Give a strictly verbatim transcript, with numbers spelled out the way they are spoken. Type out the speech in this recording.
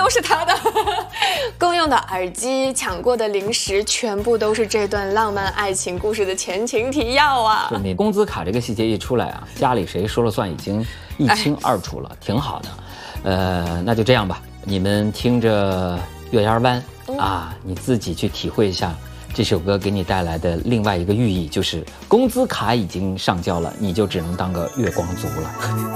都是他的。公用的耳机、抢过的零食，全部都是这段浪漫爱情故事的前情提要啊！ 你工资卡这个细节一出来啊，家里谁说了算已经一清二楚了，挺好的。呃，那就这样吧，你们听着月牙湾啊，你自己去体会一下这首歌给你带来的另外一个寓意，就是工资卡已经上交了，你就只能当个月光族了。